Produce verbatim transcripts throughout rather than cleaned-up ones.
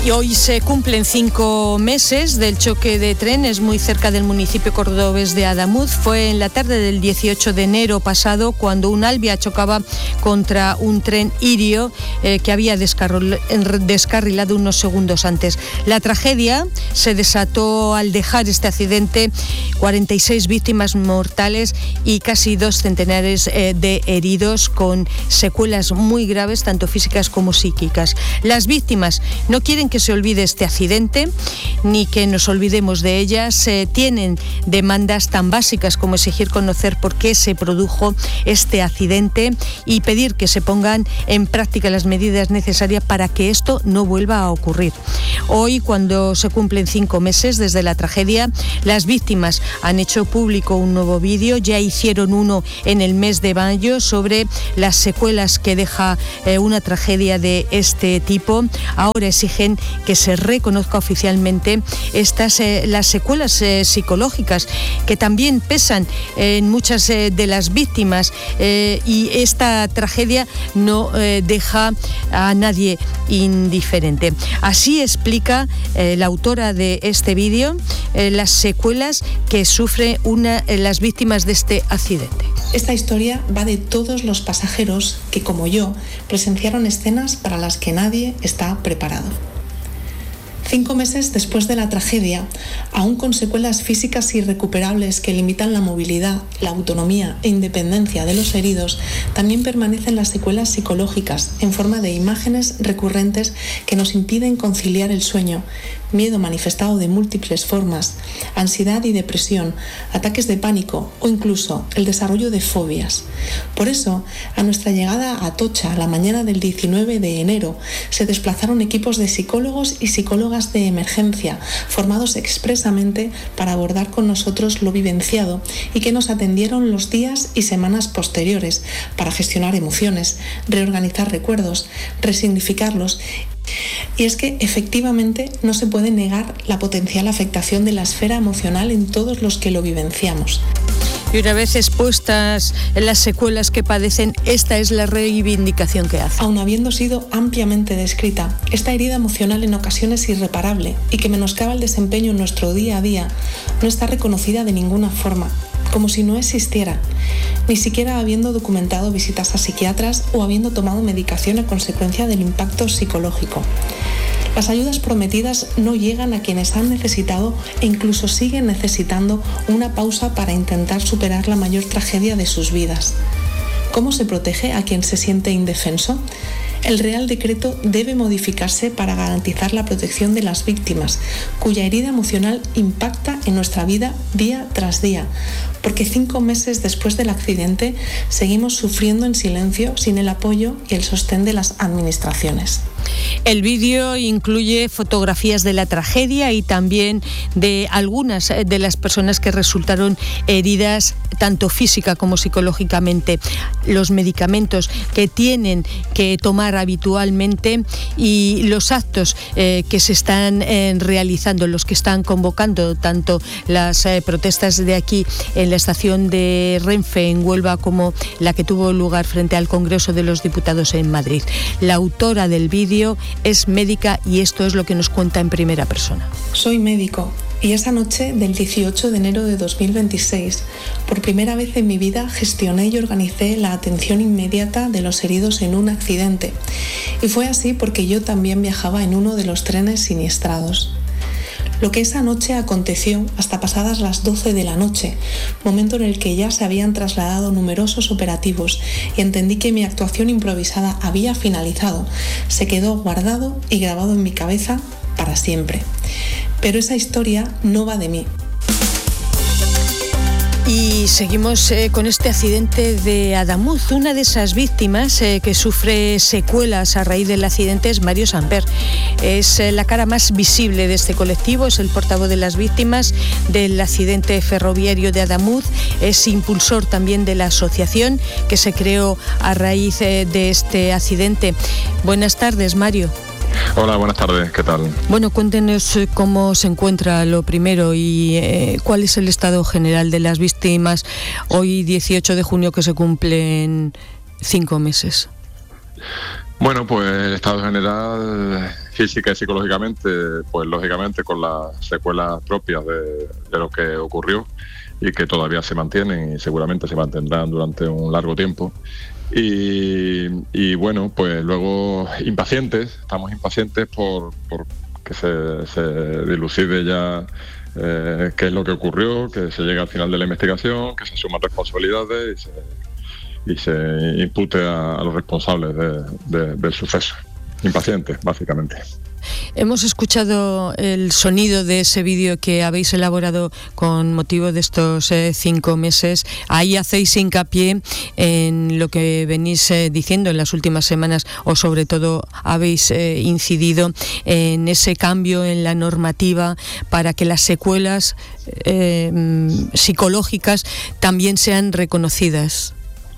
Y hoy se cumplen cinco meses del choque de trenes muy cerca del municipio cordobés de Adamuz. Fue en la tarde del dieciocho de enero pasado cuando un Alvia chocaba contra un tren Irio eh, que había descarrilado unos segundos antes. La tragedia se desató al dejar este accidente cuarenta y seis víctimas mortales y casi dos centenares eh, de heridos con secuelas muy graves, tanto físicas como psíquicas. Las víctimas no quieren que se olvide este accidente ni que nos olvidemos de ellas. Eh, tienen demandas tan básicas como exigir conocer por qué se produjo este accidente y pedir que se pongan en práctica las medidas necesarias para que esto no vuelva a ocurrir. Hoy, cuando se cumplen cinco meses desde la tragedia, las víctimas han hecho público un nuevo vídeo. Ya hicieron uno en el mes de mayo sobre las secuelas que deja eh, una tragedia de este tipo. Ahora exigen que se reconozca oficialmente estas eh, las secuelas eh, psicológicas que también pesan en muchas eh, de las víctimas eh, y esta tragedia no eh, deja a nadie indiferente. Así explica eh, la autora de este vídeo eh, las secuelas que sufre una eh, las víctimas de este accidente. Esta historia va de todos los pasajeros que, como yo, presenciaron escenas para las que nadie está preparado. Cinco meses después de la tragedia, aún con secuelas físicas irrecuperables que limitan la movilidad, la autonomía e independencia de los heridos, también permanecen las secuelas psicológicas en forma de imágenes recurrentes que nos impiden conciliar el sueño, miedo manifestado de múltiples formas, ansiedad y depresión, ataques de pánico o incluso el desarrollo de fobias. Por eso, a nuestra llegada a Atocha la mañana del diecinueve de enero, se desplazaron equipos de psicólogos y psicólogas de emergencia, formados expresamente para abordar con nosotros lo vivenciado y que nos atendieron los días y semanas posteriores para gestionar emociones, reorganizar recuerdos, resignificarlos. Y es que efectivamente no se puede negar la potencial afectación de la esfera emocional en todos los que lo vivenciamos. Y una vez expuestas las secuelas que padecen, esta es la reivindicación que hace. Aun habiendo sido ampliamente descrita, esta herida emocional en ocasiones irreparable y que menoscaba el desempeño en nuestro día a día, no está reconocida de ninguna forma, como si no existiera, ni siquiera habiendo documentado visitas a psiquiatras o habiendo tomado medicación a consecuencia del impacto psicológico. Las ayudas prometidas no llegan a quienes han necesitado e incluso siguen necesitando una pausa para intentar superar la mayor tragedia de sus vidas. ¿Cómo se protege a quien se siente indefenso? El Real Decreto debe modificarse para garantizar la protección de las víctimas, cuya herida emocional impacta en nuestra vida día tras día, porque cinco meses después del accidente seguimos sufriendo en silencio sin el apoyo y el sostén de las administraciones. El vídeo incluye fotografías de la tragedia y también de algunas de las personas que resultaron heridas tanto física como psicológicamente, los medicamentos que tienen que tomar habitualmente y los actos eh, que se están eh, realizando, los que están convocando, tanto las eh, protestas de aquí en la estación de Renfe en Huelva como la que tuvo lugar frente al Congreso de los Diputados en Madrid. La autora del vídeo es médica y esto es lo que nos cuenta en primera persona. Soy médico y esa noche del dieciocho de enero de dos mil veintiséis, por primera vez en mi vida gestioné y organicé la atención inmediata de los heridos en un accidente. Y fue así porque yo también viajaba en uno de los trenes siniestrados. Lo que esa noche aconteció hasta pasadas las doce de la noche, momento en el que ya se habían trasladado numerosos operativos y entendí que mi actuación improvisada había finalizado, se quedó guardado y grabado en mi cabeza para siempre. Pero esa historia no va de mí. Y seguimos eh, con este accidente de Adamuz. Una de esas víctimas eh, que sufre secuelas a raíz del accidente es Mario Samper. Es eh, la cara más visible de este colectivo, es el portavoz de las víctimas del accidente ferroviario de Adamuz, es impulsor también de la asociación que se creó a raíz eh, de este accidente. Buenas tardes, Mario. Hola, buenas tardes, ¿qué tal? Bueno, cuéntenos cómo se encuentra lo primero y eh, cuál es el estado general de las víctimas hoy dieciocho de junio que se cumplen cinco meses. Bueno, pues el estado general física y psicológicamente, pues lógicamente con las secuelas propias de, de lo que ocurrió y que todavía se mantienen y seguramente se mantendrán durante un largo tiempo. Y, y bueno, pues luego impacientes, estamos impacientes por, por que se, se dilucide ya eh, qué es lo que ocurrió, que se llegue al final de la investigación, que se asuman responsabilidades y se, y se impute a, a los responsables de, de, del suceso. Impacientes, básicamente. Hemos escuchado el sonido de ese vídeo que habéis elaborado con motivo de estos eh, cinco meses. Ahí hacéis hincapié en lo que venís eh, diciendo en las últimas semanas, o sobre todo habéis eh, incidido en ese cambio en la normativa para que las secuelas eh, psicológicas también sean reconocidas.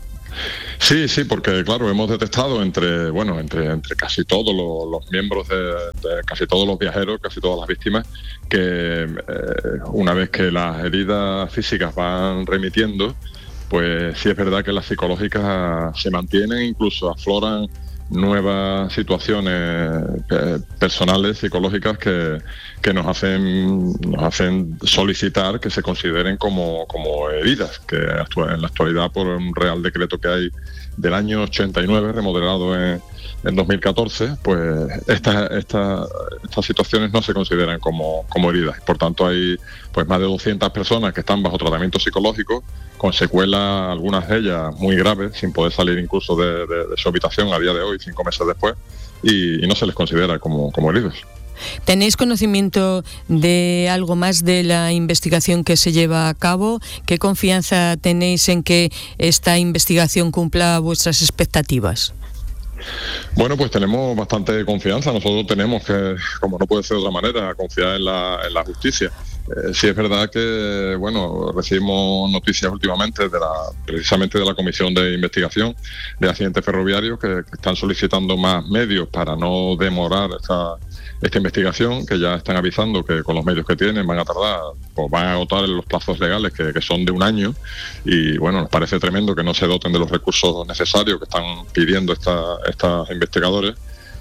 Sí, sí, porque claro, hemos detectado entre, bueno, entre, entre casi todos los, los miembros de, de casi todos los viajeros, casi todas las víctimas, que eh, una vez que las heridas físicas van remitiendo, pues sí es verdad que las psicológicas se mantienen, incluso afloran nuevas situaciones eh, personales, psicológicas que, que nos hacen nos hacen solicitar que se consideren como, como heridas, que actúa en la actualidad por un Real Decreto que hay del año ochenta y nueve, remodelado en, en dos mil catorce, pues estas esta, estas situaciones no se consideran como, como heridas. Por tanto, hay pues más de doscientas personas que están bajo tratamiento psicológico, con secuelas, algunas de ellas muy graves, sin poder salir incluso de, de, de su habitación a día de hoy, cinco meses después, y, y no se les considera como, como heridos. ¿Tenéis conocimiento de algo más de la investigación que se lleva a cabo? ¿Qué confianza tenéis en que esta investigación cumpla vuestras expectativas? Bueno, pues tenemos bastante confianza. Nosotros tenemos que, como no puede ser de otra manera, confiar en la, en la justicia. Eh, sí es verdad que, bueno, recibimos noticias últimamente de la, precisamente de la Comisión de Investigación de Accidentes Ferroviarios que, que están solicitando más medios para no demorar esta, esta investigación, que ya están avisando que con los medios que tienen van a tardar, o van a agotar los plazos legales que, que son de un año, y bueno, nos parece tremendo que no se doten de los recursos necesarios que están pidiendo esta, estos investigadores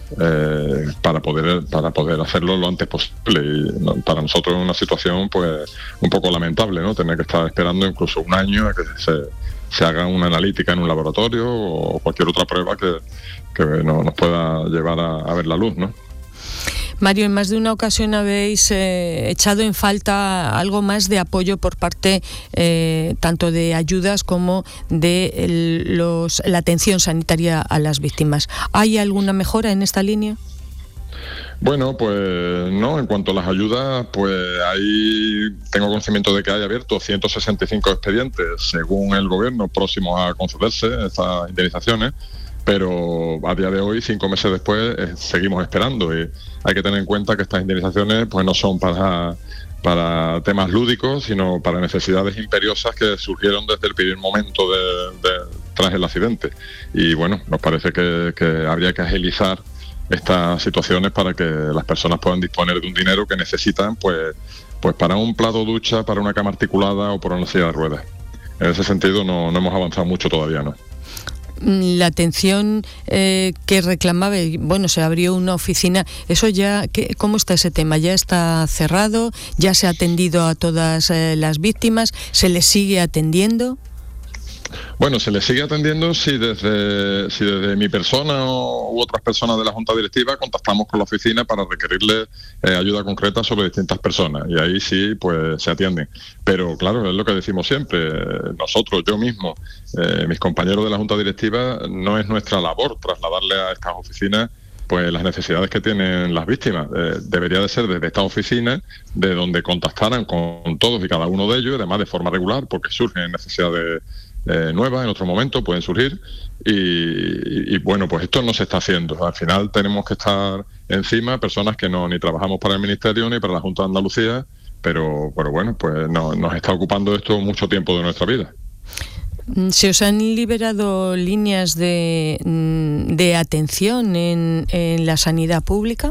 eh, para poder para poder hacerlo lo antes posible. Y no, para nosotros es una situación pues un poco lamentable, ¿no? Tener que estar esperando incluso un año a que se, se haga una analítica en un laboratorio o cualquier otra prueba que, que no, nos pueda llevar a, a ver la luz, ¿no? Mario, en más de una ocasión habéis eh, echado en falta algo más de apoyo por parte eh, tanto de ayudas como de el, los, la atención sanitaria a las víctimas. ¿Hay alguna mejora en esta línea? Bueno, pues no, en cuanto a las ayudas, pues ahí tengo conocimiento de que hay abiertos ciento sesenta y cinco expedientes, según el gobierno, próximos a concederse estas indemnizaciones, pero a día de hoy, cinco meses después, eh, seguimos esperando, y hay que tener en cuenta que estas indemnizaciones pues no son para, para temas lúdicos, sino para necesidades imperiosas que surgieron desde el primer momento de, de, tras el accidente. Y bueno, nos parece que, que habría que agilizar estas situaciones para que las personas puedan disponer de un dinero que necesitan pues, pues para un plato ducha, para una cama articulada o para una silla de ruedas. En ese sentido no, no hemos avanzado mucho todavía, ¿no? La atención eh, que reclamaba, bueno, se abrió una oficina, eso ya, ¿qué, ¿cómo está ese tema? ¿Ya está cerrado? ¿Ya se ha atendido a todas eh, las víctimas? ¿Se les sigue atendiendo? Bueno, se les sigue atendiendo si desde, si desde mi persona o, u otras personas de la Junta Directiva contactamos con la oficina para requerirle eh, ayuda concreta sobre distintas personas, y ahí sí pues se atienden. Pero claro, es lo que decimos siempre, nosotros, yo mismo, eh, mis compañeros de la Junta Directiva, no es nuestra labor trasladarle a estas oficinas pues las necesidades que tienen las víctimas. Eh, debería de ser desde esta oficina de donde contactaran con todos y cada uno de ellos, además de forma regular, porque surgen necesidades Eh, nuevas, en otro momento pueden surgir, y, y, y bueno, pues esto no se está haciendo. Al final tenemos que estar encima personas que no ni trabajamos para el Ministerio ni para la Junta de Andalucía, pero, pero bueno, pues no, nos está ocupando esto mucho tiempo de nuestra vida. ¿Se os han liberado líneas de, de atención en, en la sanidad pública?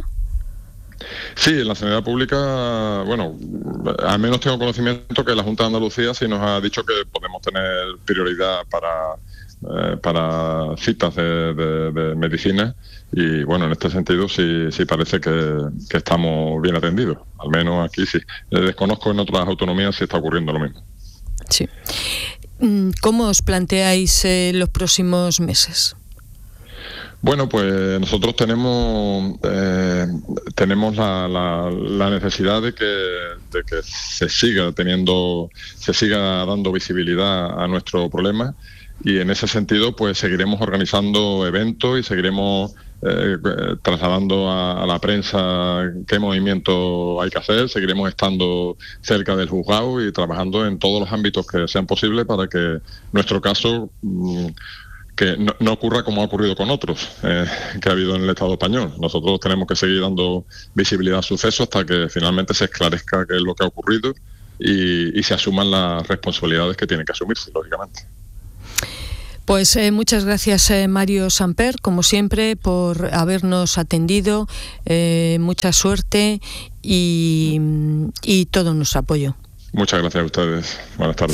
Sí, en la sanidad pública, bueno, al menos tengo conocimiento que la Junta de Andalucía sí nos ha dicho que podemos tener prioridad para eh, para citas de, de, de medicina y bueno, en este sentido sí, sí parece que, que estamos bien atendidos, al menos aquí sí. Desconozco en otras autonomías si está ocurriendo lo mismo. Sí. ¿Cómo os planteáis eh, los próximos meses? Bueno, pues nosotros tenemos eh, tenemos la, la, la necesidad de que, de que se siga teniendo, se siga dando visibilidad a nuestro problema y en ese sentido pues seguiremos organizando eventos y seguiremos eh, trasladando a, a la prensa qué movimiento hay que hacer, seguiremos estando cerca del juzgado y trabajando en todos los ámbitos que sean posibles para que nuestro caso mmm, que no, no ocurra como ha ocurrido con otros eh, que ha habido en el Estado español. Nosotros tenemos que seguir dando visibilidad al suceso hasta que finalmente se esclarezca qué es lo que ha ocurrido y, y se asuman las responsabilidades que tienen que asumirse, lógicamente. Pues eh, muchas gracias, eh, Mario Samper, como siempre, por habernos atendido. Eh, mucha suerte y, y todo nuestro apoyo. Muchas gracias a ustedes. Buenas tardes.